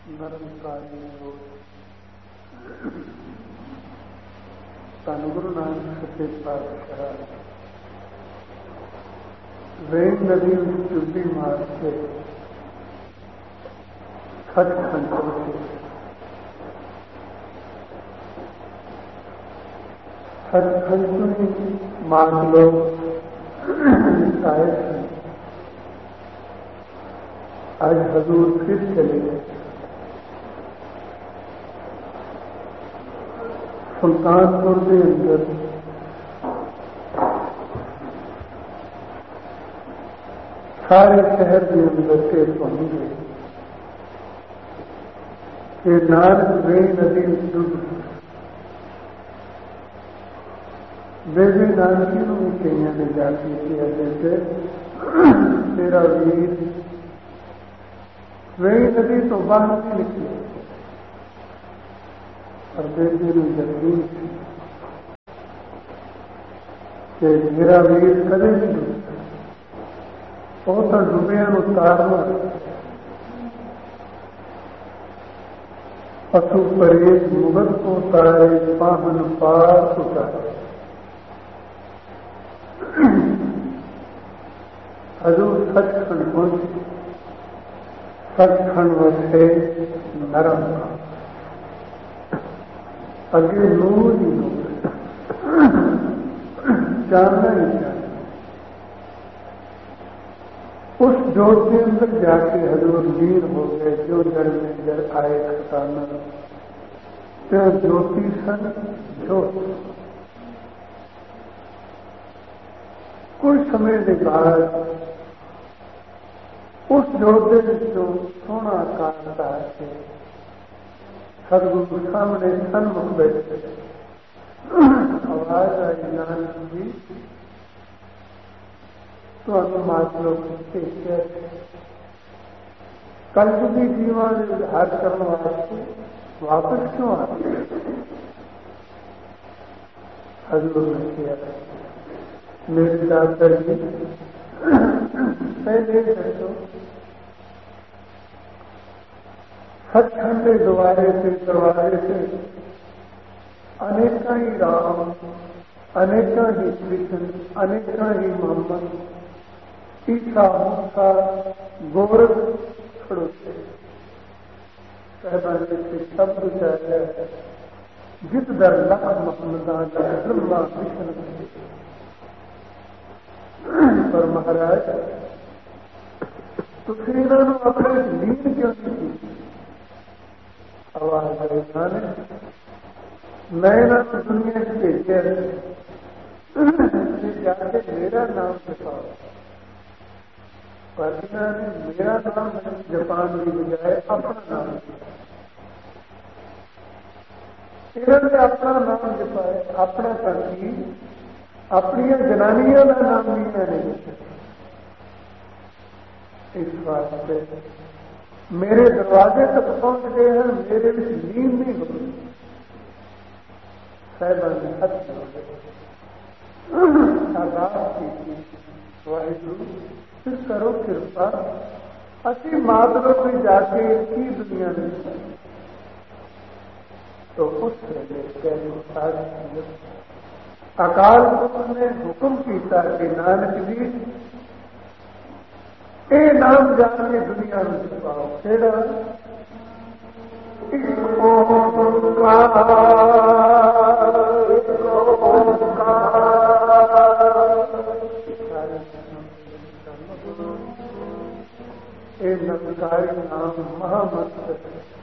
ਨਿਰੰਕਾਰੀ ਹੋ। ਧੰਨ ਗੁਰੂ ਨਾਨਕ ਸੱਚੇ ਪਾਤਸ਼ਾਹ ਵੇਦ ਨਦੀ ਵਿੱਚ ਡੁੱਬੀ ਮਾਰ ਕੇ ਸੱਚਖੰਡ ਪਹੁੰਚੇ। ਸੱਚਖੰਡ ਤੋਂ ਹੀ ਮਾਰ ਲੋਕ ਆਏ ਸਨ। ਅੱਜ ਹਜ਼ੂਰ ਫਿਰ ਚਲੇ ਗਏ। ਸੁਲਤਾਨਪੁਰ ਦੇ ਅੰਦਰ ਸਾਰੇ ਸ਼ਹਿਰ ਦੇ ਅੰਦਰ ਤੇ ਪਹੁੰਚ ਗਏ کہ نانک ਵੇਦ ਨਦੀ ਵਿੱਚ ਡੁੱਬ ਗਈ। ਬੇਬੇ ਨਾਨਕੀ ਨੂੰ ਵੀ ਕਈਆਂ ਨੇ ਜਾ ਕੇ ਕਿਹਾ ਜੈਸੇ ਤੇਰਾ ਵੀਰ ਵੇਦ ਨਦੀ ਤੋਂ ਬਾਹਰ ਨਹੀਂ ਨਿਕਲਿਆ। ਪਰ ਬੇਬੇ ਨੂੰ ਯਕੀਨ ਸੀ کہ ਮੇਰਾ ਵੀਰ ਕਦੇ ਨਹੀਂ ਡੁੱਬਦਾ। ਉਹ ਤਾਂ ਡੁੱਬਿਆਂ ਨੂੰ ਤਾਰਨਾ। پسو پریش مغل کو تارے پاہن پار اتارے۔ حضور سچکھنڈ پہنچے۔ سچکھنڈ وسے نرم اگے نور ہی نور جاننا ہی جاننا۔ اس جوت کے اندر جا کے حضور لین ہو گئے۔ جو جڑ میں جڑ آئے کھٹانا جوتی سن جوت۔ کچھ سمے کے بعد اس جوت کے سونا آکار اتار کے سدگرو سامنے سنمکھ بیٹھے۔ آواز آئی نانک جی کل بھی جیون ادھار کرنے واسطے واپس کیوں آ گئے؟ حضور نے کیا میرے دادا جی پہلے بیٹھو سچکھنڈ کے دوارے سے دروازے سے انیکاں ہی رام انیکاں ہی کرشن انیکاں ہی محمد عیسیٰ موسیٰ گورکھ کھڑوتے صاحبان سے شبد چاہے جت در لکھ محمدان برہما وشن پر مہاراج تسی انہوں نے اپنے لین کیوں نہیں کی؟ آواز آئی نانک میں انہوں نے دنیا سے بھیجے جا کے میرا نام بتاؤ۔ پر انہوں نے میرا نام جاپان کی بجائے اپنا نام انہوں نے اپنا نام جپائے۔ اپنا کرتی اپنی جنانیاں کا نام نہیں نے اس واسطے میرے دروازے تک پہنچ گئے ہیں۔ میرے بھی نیند نہیں ہوئی۔ صاحبان نے ہاتھ جوڑ آغاز کی واحد پھر کرو کرپا اسی مادروں میں جا کے کی دنیا میں تو اس اکال پورکھ نے حکم کیتا کہ نانک جی اے نام جان کے دنیا میں چھپاؤ۔ کیڑا اے نمکاری نام مہامت